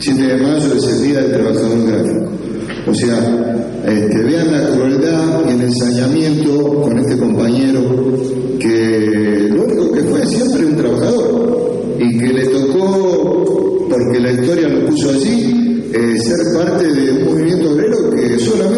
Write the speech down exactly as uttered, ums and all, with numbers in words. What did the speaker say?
siete de mayo es el Día del Trabajador Gráfico. O sea, este, vean la crueldad y el ensañamiento con este compañero que lo único que fue siempre un trabajador y que le tocó, porque la historia lo puso allí, eh, ser parte de un movimiento obrero que solamente